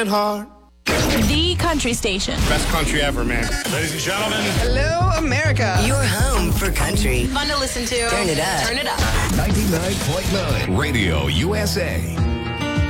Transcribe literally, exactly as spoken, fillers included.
working hard. The country station. Best country ever, man. Ladies and gentlemen. Hello, America. Your home for country. Fun to listen to. Turn it up. Turn it up. ninety-nine point nine Radio U S A.